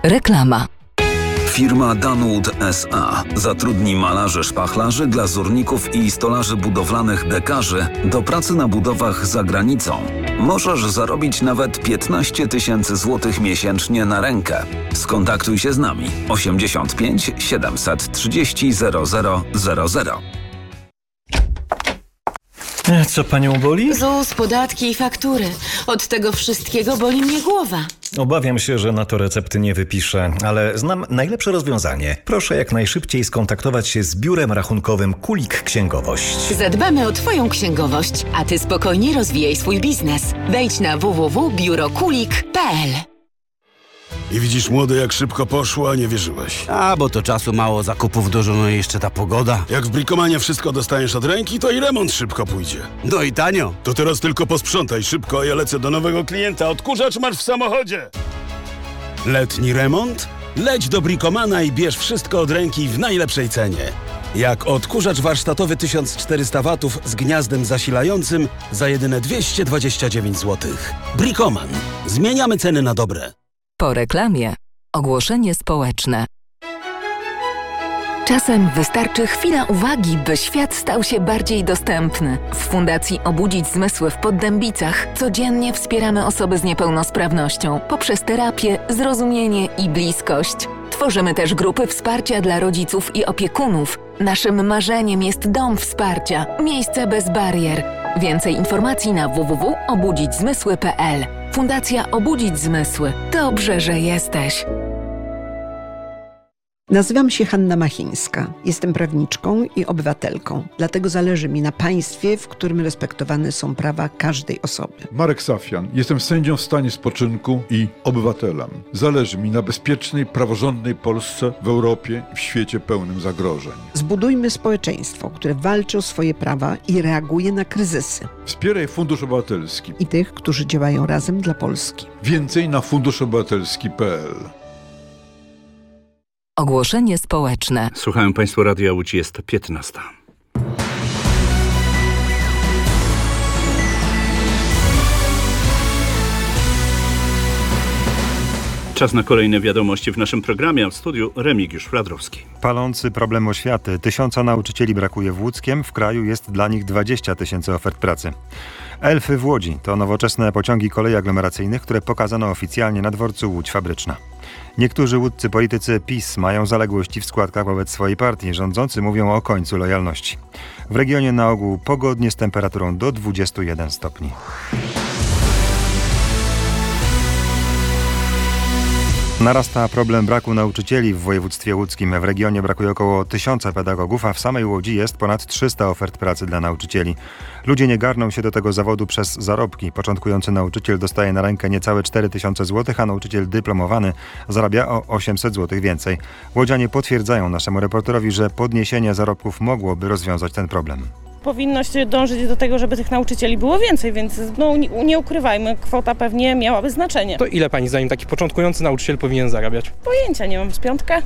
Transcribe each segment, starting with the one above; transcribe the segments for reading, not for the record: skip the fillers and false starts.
Reklama. Firma Danwood S.A. zatrudni malarzy, szpachlarzy, glazurników i stolarzy budowlanych dekarzy do pracy na budowach za granicą. Możesz zarobić nawet 15 000 złotych miesięcznie na rękę. Skontaktuj się z nami 85 730 0000. Co panią boli? ZUS, podatki i faktury. Od tego wszystkiego boli mnie głowa. Obawiam się, że na to recepty nie wypiszę, ale znam najlepsze rozwiązanie. Proszę jak najszybciej skontaktować się z biurem rachunkowym Kulik Księgowość. Zadbamy o twoją księgowość, a ty spokojnie rozwijaj swój biznes. Wejdź na www.biurokulik.pl. I widzisz, młody, jak szybko poszło, a nie wierzyłeś. Bo to czasu mało, zakupów dużo, no i jeszcze ta pogoda. Jak w Bricomanie wszystko dostaniesz od ręki, to i remont szybko pójdzie. No i tanio. To teraz tylko posprzątaj szybko, a ja lecę do nowego klienta. Odkurzacz masz w samochodzie. Letni remont? Leć do Bricomana i bierz wszystko od ręki w najlepszej cenie. Jak odkurzacz warsztatowy 1400 W z gniazdem zasilającym za jedyne 229 zł. Bricoman. Zmieniamy ceny na dobre. Po reklamie ogłoszenie społeczne. Czasem wystarczy chwila uwagi, by świat stał się bardziej dostępny. W Fundacji Obudzić Zmysły w Poddębicach codziennie wspieramy osoby z niepełnosprawnością poprzez terapię, zrozumienie i bliskość. Tworzymy też grupy wsparcia dla rodziców i opiekunów. Naszym marzeniem jest dom wsparcia, miejsce bez barier. Więcej informacji na www.obudzićzmysły.pl. Fundacja Obudzić Zmysły. Dobrze, że jesteś. Nazywam się Hanna Machińska. Jestem prawniczką i obywatelką. Dlatego zależy mi na państwie, w którym respektowane są prawa każdej osoby. Marek Safian. Jestem sędzią w stanie spoczynku i obywatelem. Zależy mi na bezpiecznej, praworządnej Polsce w Europie i w świecie pełnym zagrożeń. Zbudujmy społeczeństwo, które walczy o swoje prawa i reaguje na kryzysy. Wspieraj Fundusz Obywatelski I tych, którzy działają razem dla Polski. Więcej na funduszobywatelski.pl. Ogłoszenie społeczne. Słuchają Państwo Radia Łódź, jest 15. Czas na kolejne wiadomości w naszym programie, a w studiu Remigiusz Fladrowski. Palący problem oświaty. 1000 nauczycieli brakuje w Łódzkiem. W kraju jest dla nich 20 000 ofert pracy. Elfy w Łodzi to nowoczesne pociągi kolei aglomeracyjnych, które pokazano oficjalnie na dworcu Łódź Fabryczna. Niektórzy łódzcy politycy PiS mają zaległości w składkach wobec swojej partii. Rządzący mówią o końcu lojalności. W regionie na ogół pogodnie z temperaturą do 21 stopni. Narasta problem braku nauczycieli w województwie łódzkim. W regionie brakuje około 1000 pedagogów, a w samej Łodzi jest ponad 300 ofert pracy dla nauczycieli. Ludzie nie garną się do tego zawodu przez zarobki. Początkujący nauczyciel dostaje na rękę niecałe 4000 zł, a nauczyciel dyplomowany zarabia o 800 zł więcej. Łodzianie potwierdzają naszemu reporterowi, że podniesienie zarobków mogłoby rozwiązać ten problem. Powinno się dążyć do tego, żeby tych nauczycieli było więcej, więc nie ukrywajmy, kwota pewnie miałaby znaczenie. To ile pani zdaniem taki początkujący nauczyciel powinien zarabiać? Pojęcia nie mam, z piątkę?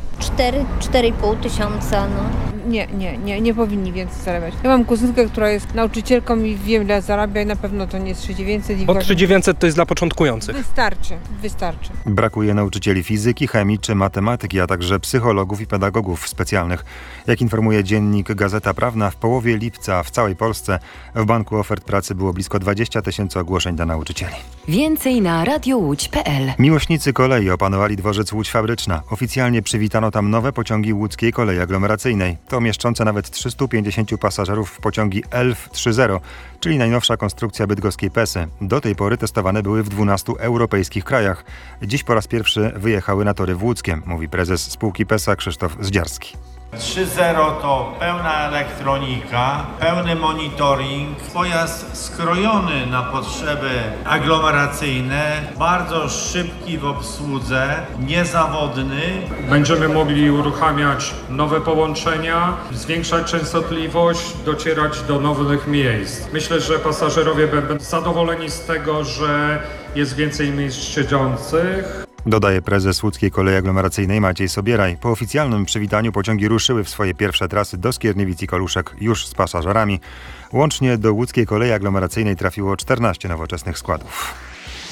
4,5 tysiąca, Nie powinni więcej zarabiać. Ja mam kuzynkę, która jest nauczycielką i wiem, ile zarabia i na pewno to nie jest 3900. Bo 3900 to jest dla początkujących. Wystarczy. Brakuje nauczycieli fizyki, chemii czy matematyki, a także psychologów i pedagogów specjalnych. Jak informuje dziennik Gazeta Prawna, w połowie lipca w całej Polsce w banku ofert pracy było blisko 20 000 ogłoszeń dla nauczycieli. Więcej na radiołódź.pl. Miłośnicy kolei opanowali dworzec Łódź Fabryczna. Oficjalnie przywitano tam nowe pociągi łódzkiej kolei aglomeracyjnej. To mieszczące nawet 350 pasażerów pociągi Elf 3.0, czyli najnowsza konstrukcja bydgoskiej Pesy. Do tej pory testowane były w 12 europejskich krajach. Dziś po raz pierwszy wyjechały na tory w Łódzkiem, mówi prezes spółki Pesa Krzysztof Zdziarski. 3.0 to pełna elektronika, pełny monitoring, pojazd skrojony na potrzeby aglomeracyjne, bardzo szybki w obsłudze, niezawodny. Będziemy mogli uruchamiać nowe połączenia, zwiększać częstotliwość, docierać do nowych miejsc. Myślę, że pasażerowie będą zadowoleni z tego, że jest więcej miejsc siedzących. Dodaje prezes łódzkiej kolei aglomeracyjnej Maciej Sobieraj. Po oficjalnym przywitaniu pociągi ruszyły w swoje pierwsze trasy do Skierniewic i Koluszek już z pasażerami. Łącznie do łódzkiej kolei aglomeracyjnej trafiło 14 nowoczesnych składów.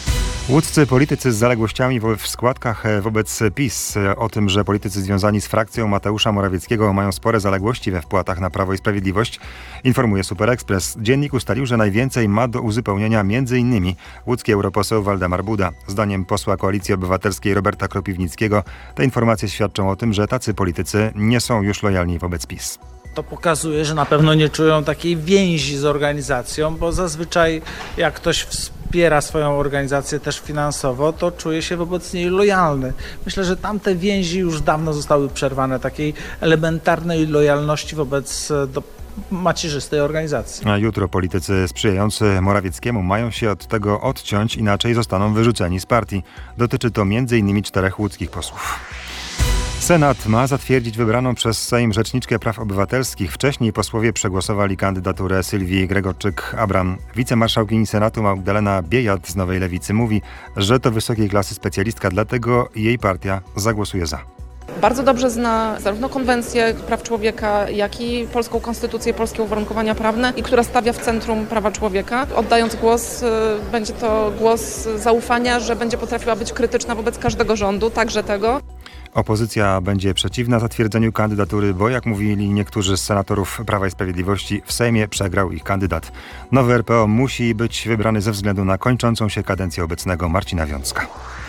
Łódzcy politycy z zaległościami w składkach wobec PiS. O tym, że politycy związani z frakcją Mateusza Morawieckiego mają spore zaległości we wpłatach na Prawo i Sprawiedliwość, informuje Super Express. Dziennik ustalił, że najwięcej ma do uzupełnienia m.in. łódzki europoseł Waldemar Buda. Zdaniem posła Koalicji Obywatelskiej Roberta Kropiwnickiego te informacje świadczą o tym, że tacy politycy nie są już lojalni wobec PiS. To pokazuje, że na pewno nie czują takiej więzi z organizacją, bo zazwyczaj jak ktoś wspiera swoją organizację też finansowo, to czuje się wobec niej lojalny. Myślę, że tamte więzi już dawno zostały przerwane, takiej elementarnej lojalności wobec macierzystej organizacji. A jutro politycy sprzyjający Morawieckiemu mają się od tego odciąć, inaczej zostaną wyrzuceni z partii. Dotyczy to m.in. 4 łódzkich posłów. Senat ma zatwierdzić wybraną przez Sejm Rzeczniczkę Praw Obywatelskich. Wcześniej posłowie przegłosowali kandydaturę Sylwii Gregorczyk-Abram. Wicemarszałkini Senatu Magdalena Biejat z Nowej Lewicy mówi, że to wysokiej klasy specjalistka, dlatego jej partia zagłosuje za. Bardzo dobrze zna zarówno konwencję praw człowieka, jak i polską konstytucję, polskie uwarunkowania prawne i która stawia w centrum prawa człowieka. Oddając głos, będzie to głos zaufania, że będzie potrafiła być krytyczna wobec każdego rządu, także tego. Opozycja będzie przeciwna zatwierdzeniu kandydatury, bo jak mówili niektórzy z senatorów Prawa i Sprawiedliwości, w Sejmie przegrał ich kandydat. Nowy RPO musi być wybrany ze względu na kończącą się kadencję obecnego Marcina Wiącka.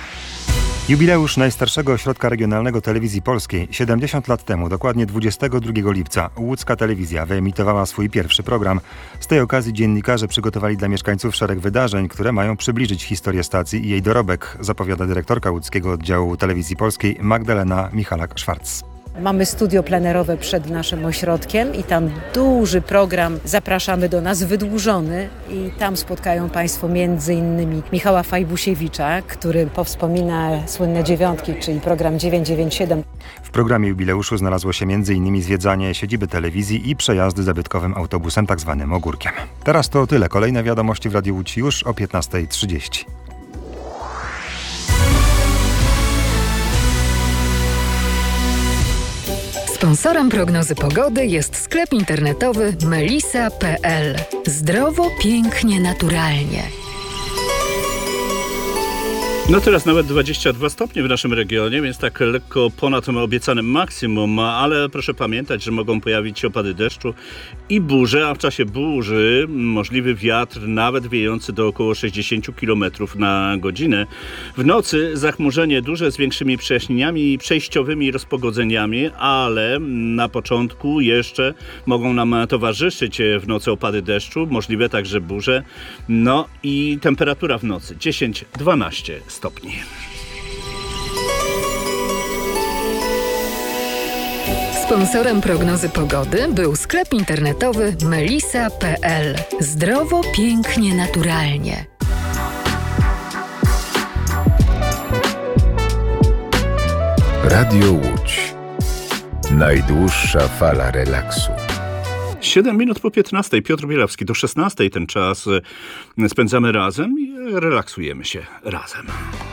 Jubileusz najstarszego ośrodka regionalnego telewizji polskiej. 70 lat temu, dokładnie 22 lipca, łódzka telewizja wyemitowała swój pierwszy program. Z tej okazji dziennikarze przygotowali dla mieszkańców szereg wydarzeń, które mają przybliżyć historię stacji i jej dorobek, zapowiada dyrektorka łódzkiego oddziału telewizji polskiej Magdalena Michalak-Szwarc. Mamy studio plenerowe przed naszym ośrodkiem i tam duży program Zapraszamy do nas, wydłużony, i tam spotkają Państwo m.in. Michała Fajbusiewicza, który powspomina słynne dziewiątki, czyli program 997. W programie jubileuszu znalazło się m.in. zwiedzanie siedziby telewizji i przejazdy zabytkowym autobusem, tzw. ogórkiem. Teraz to tyle. Kolejne wiadomości w Radiu Łódź już o 15:30. Sponsorem prognozy pogody jest sklep internetowy melisa.pl. Zdrowo, pięknie, naturalnie. No teraz nawet 22 stopnie w naszym regionie, więc tak lekko ponad obiecanym maksimum, ale proszę pamiętać, że mogą pojawić się opady deszczu i burze, a w czasie burzy możliwy wiatr nawet wiejący do około 60 km na godzinę. W nocy zachmurzenie duże z większymi przejaśnieniami i przejściowymi rozpogodzeniami, ale na początku jeszcze mogą nam towarzyszyć w nocy opady deszczu, możliwe także burze, no i temperatura w nocy 10-12 stopni. Sponsorem prognozy pogody był sklep internetowy melisa.pl. Zdrowo, pięknie, naturalnie. Radio Łódź. Najdłuższa fala relaksu. 7 minut po 15. Piotr Bielawski. Do 16 ten czas spędzamy razem i relaksujemy się razem.